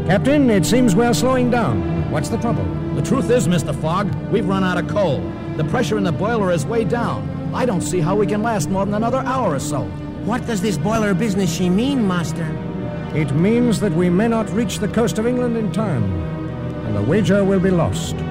Captain, it seems we're slowing down. What's the trouble? The truth is, Mr. Fogg, we've run out of coal. The pressure in the boiler is way down. I don't see how we can last more than another hour or so. What does this boiler business she mean, Master? It means that we may not reach the coast of England in time, and the wager will be lost.